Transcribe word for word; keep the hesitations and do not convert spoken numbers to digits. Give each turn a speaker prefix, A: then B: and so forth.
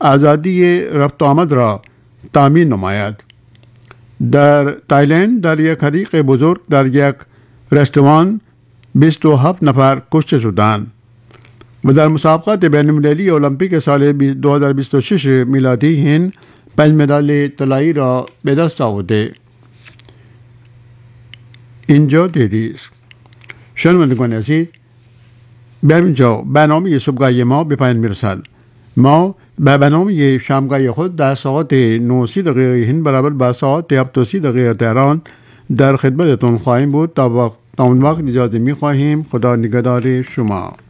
A: آزادی رفت و آمد را تامین نماید. در تایلند در یک حریق بزرگ در یک رستوران بیست و هفت نفر کشته شدند و در مسابقات بین المللی المپیک سال دو هزار و بیست و شش میلادی هند پنج مدال طلایی را به دست آورده. اینجا دیدید. شنوندگان عزیز، به اینجا برنامه صبحگاهی ما به پایان میرسد. ما به برنامه شامگاهی خود در ساعت نه و سی دقیقه هند برابر با ساعت هفت و سی دقیقه تهران در خدمتتون خواهیم بود. تا وقت تا اون وقت اجازه می خواهیم. خدا نگهدار شما.